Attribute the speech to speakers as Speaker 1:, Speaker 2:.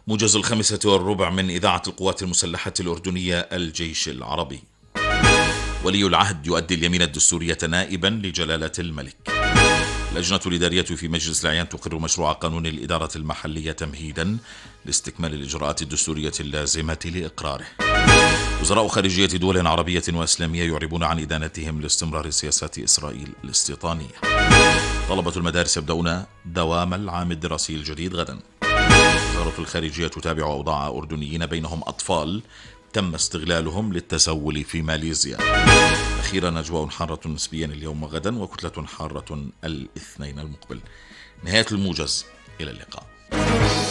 Speaker 1: موجز 5:15 من إذاعة القوات المسلحة الأردنية الجيش العربي. ولي العهد يؤدي اليمين الدستورية نائبا لجلالة الملك. اللجنة الإدارية في مجلس الأعيان تقر مشروع قانون الإدارة المحلية تمهيدا لاستكمال الإجراءات الدستورية اللازمة لإقراره. وزراء خارجية دول عربية وإسلامية يعربون عن إدانتهم لاستمرار سياسات إسرائيل الاستيطانية. طلبة المدارس يبدأون دوام العام الدراسي الجديد غدا. وزارة الخارجية تتابع أوضاع أردنيين بينهم أطفال تم استغلالهم للتسول في ماليزيا. أخيرا أجواء حارة نسبيا اليوم وغدا وكتلة حارة الاثنين المقبل. نهاية الموجز، إلى اللقاء.